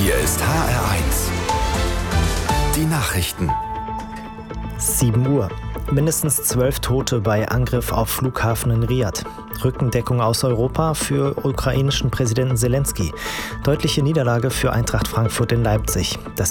Hier ist HR1. Die Nachrichten. 7 Uhr. Mindestens 12 Tote bei Angriff auf Flughafen in Riad. Rückendeckung aus Europa für ukrainischen Präsidenten Selenskyj. Deutliche Niederlage für Eintracht Frankfurt in Leipzig. Das